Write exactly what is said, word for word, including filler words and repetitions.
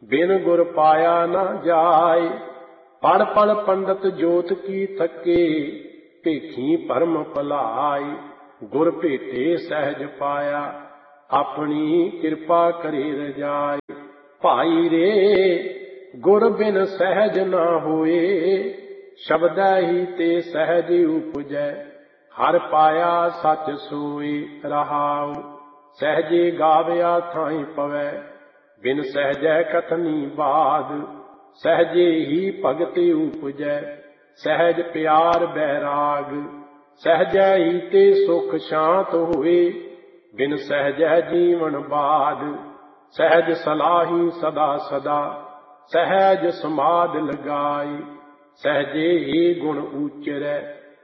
बिन गुर पाया न जाय। पढ़ पढ़ पंडित जोत की थके, भेखी परम भलाई। गुर भेटे सहज पाया, अपनी कृपा करे रजाय। भाई रे गुर बिन सहज न होए, शब्दै ही ते सहज उपजै। हर पाया सच सोए रहाओ, सहजे गावया थाई पवै। बिन सहजै कथनी बाध, सहजे ही भगति उपजै। सहज प्यार बैराग, सहजै ही ते सुख शांत होए। बिन सहजै जीवन बाध, सहज सलाही सदा सदा। सहज समाध लगाई, सहजे ही गुण उचरै।